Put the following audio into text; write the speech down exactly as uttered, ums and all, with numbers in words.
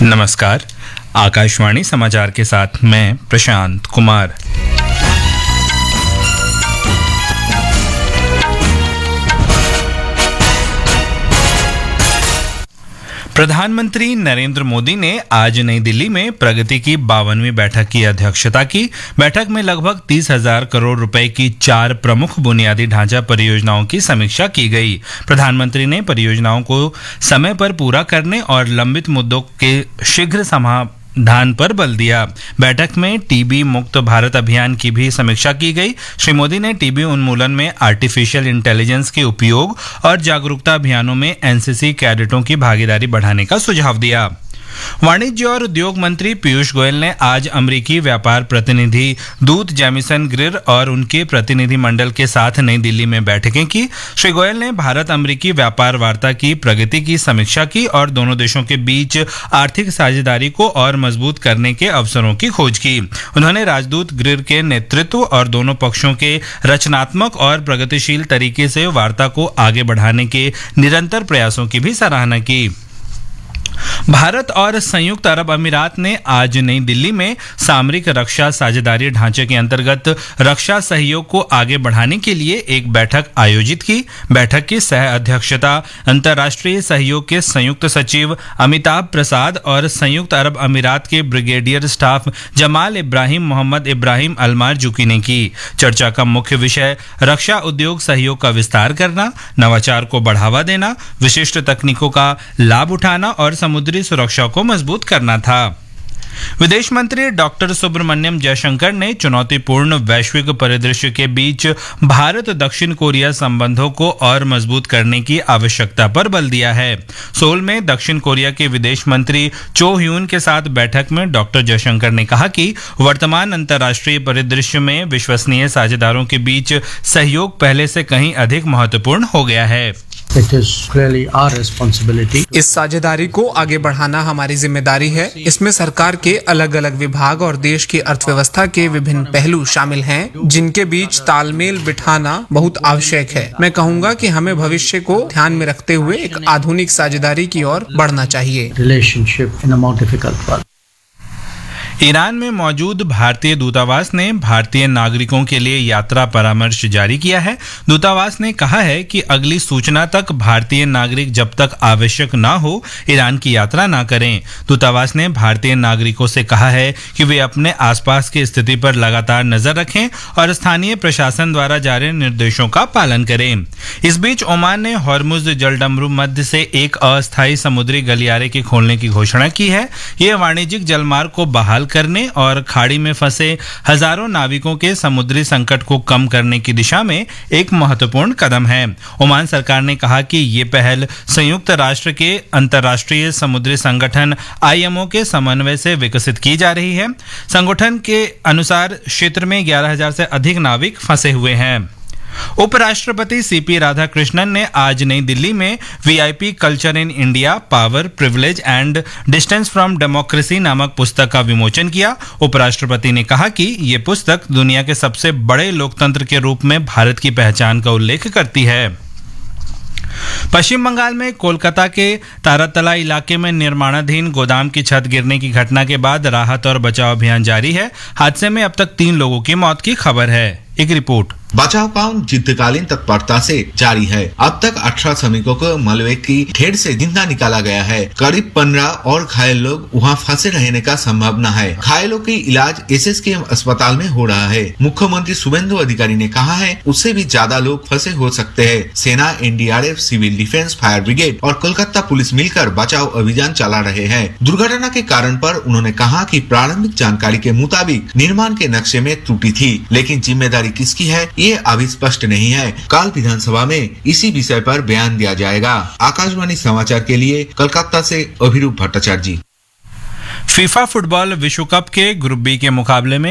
नमस्कार, आकाशवाणी समाचार के साथ मैं प्रशांत कुमार। प्रधानमंत्री नरेंद्र मोदी ने आज नई दिल्ली में प्रगति की बावनवीं बैठक की अध्यक्षता की। बैठक में लगभग तीस हजार करोड़ रुपए की चार प्रमुख बुनियादी ढांचा परियोजनाओं की समीक्षा की गई। प्रधानमंत्री ने परियोजनाओं को समय पर पूरा करने और लंबित मुद्दों के शीघ्र समाधान पर बल दिया। बैठक में टीबी मुक्त भारत अभियान की भी समीक्षा की गई। श्री मोदी ने टीबी उन्मूलन में आर्टिफिशियल इंटेलिजेंस के उपयोग और जागरूकता अभियानों में एनसीसी कैडेटों की भागीदारी बढ़ाने का सुझाव दिया। वाणिज्य और उद्योग मंत्री पीयूष गोयल ने आज अमेरिकी व्यापार प्रतिनिधि दूत जेमिसन ग्रिर और उनके प्रतिनिधि मंडल के साथ नई दिल्ली में बैठकें की। श्री गोयल ने भारत अमेरिकी व्यापार वार्ता की प्रगति की समीक्षा की और दोनों देशों के बीच आर्थिक साझेदारी को और मजबूत करने के अवसरों की खोज की। उन्होंने राजदूत ग्रिर के नेतृत्व और दोनों पक्षों के रचनात्मक और प्रगतिशील तरीके से वार्ता को आगे बढ़ाने के निरंतर प्रयासों की भी सराहना की। भारत और संयुक्त अरब अमीरात ने आज नई दिल्ली में सामरिक रक्षा साझेदारी ढांचे के अंतर्गत रक्षा सहयोग को आगे बढ़ाने के लिए एक बैठक आयोजित की। बैठक की सह अध्यक्षता अंतर्राष्ट्रीय सहयोग के संयुक्त सचिव अमिताभ प्रसाद और संयुक्त अरब अमीरात के ब्रिगेडियर स्टाफ जमाल इब्राहिम मोहम्मद इब्राहिम अलमारजुकी ने की। चर्चा का मुख्य विषय रक्षा उद्योग सहयोग का विस्तार करना, नवाचार को बढ़ावा देना, विशिष्ट तकनीकों का लाभ उठाना और समुद्री सुरक्षा को मजबूत करना था। विदेश मंत्री डॉक्टर सुब्रमण्यम जयशंकर ने चुनौतीपूर्ण वैश्विक परिदृश्य के बीच भारत दक्षिण कोरिया संबंधों को और मजबूत करने की आवश्यकता पर बल दिया है। सोल में दक्षिण कोरिया के विदेश मंत्री चो ह्यून के साथ बैठक में डॉक्टर जयशंकर ने कहा कि वर्तमान अंतर्राष्ट्रीय परिदृश्य में विश्वसनीय साझेदारों के बीच सहयोग पहले से कहीं अधिक महत्वपूर्ण हो गया है। It is clearly our responsibility. इस साझेदारी को आगे बढ़ाना हमारी जिम्मेदारी है। इसमें सरकार के अलग अलग विभाग और देश की अर्थव्यवस्था के विभिन्न पहलू शामिल हैं, जिनके बीच तालमेल बिठाना बहुत आवश्यक है। मैं कहूँगा कि हमें भविष्य को ध्यान में रखते हुए एक आधुनिक साझेदारी की ओर बढ़ना चाहिए। Relationship in a more difficult world. Iran में मौजूद भारतीय दूतावास ने भारतीय नागरिकों के लिए यात्रा परामर्श जारी किया है। दूतावास ने कहा है कि अगली सूचना तक भारतीय नागरिक जब तक आवश्यक न हो ईरान की यात्रा न करें। दूतावास ने भारतीय नागरिकों से कहा है कि वे अपने आसपास की स्थिति पर लगातार नजर रखें और स्थानीय प्रशासन द्वारा जारी निर्देशों का पालन करें। इस बीच ओमान ने हॉर्मुज जलडमरू मध्य से एक अस्थायी समुद्री गलियारे के खोलने की घोषणा की है। यह वाणिज्यिक जलमार्ग को बहाल करने और खाड़ी में फंसे हजारों नाविकों के समुद्री संकट को कम करने की दिशा में एक महत्वपूर्ण कदम है। ओमान सरकार ने कहा कि ये पहल संयुक्त राष्ट्र के अंतर्राष्ट्रीय समुद्री संगठन आईएमओ के समन्वय से विकसित की जा रही है। संगठन के अनुसार क्षेत्र में ग्यारह हजार से अधिक नाविक फंसे हुए हैं। उपराष्ट्रपति सीपी राधाकृष्णन ने आज नई दिल्ली में VIP culture in India, power, privilege and distance from democracy नामक पुस्तक का विमोचन किया। उपराष्ट्रपति ने कहा कि ये पुस्तक दुनिया के सबसे बड़े लोकतंत्र के रूप में भारत की पहचान का उल्लेख करती है। पश्चिम बंगाल में कोलकाता के तारातला इलाके में निर्माणाधीन गोदाम की छत गिरने की घटना के बाद राहत और बचाव अभियान जारी है। हादसे में अब तक तीन लोगों की मौत की खबर है। एक रिपोर्ट। बचाव काम युद्धकालीन तत्परता से जारी है। अब तक अठारह श्रमिकों को मलबे की ढेर से जिंदा निकाला गया है। करीब पंद्रह और घायल लोग वहां फंसे रहने का संभावना है। घायलों की इलाज एसएसकेएम अस्पताल में हो रहा है। मुख्यमंत्री शुभेंदु अधिकारी ने कहा है उससे भी ज्यादा लोग फंसे हो सकते हैं। सेना, NDRF, civil defence, fire brigade और कोलकाता पुलिस मिलकर बचाव अभियान चला रहे हैं। दुर्घटना के कारण पर उन्होंने कहा कि प्रारंभिक जानकारी के मुताबिक निर्माण के नक्शे में त्रुटि थी, लेकिन जिम्मेदारी किसकी है ये अभी स्पष्ट नहीं है। कल विधानसभा में इसी विषय पर बयान दिया जाएगा। आकाशवाणी समाचार के लिए कोलकाता से अभिरूप भट्टाचार्य जी। फीफा फुटबॉल विश्व कप के ग्रुप बी के मुकाबले में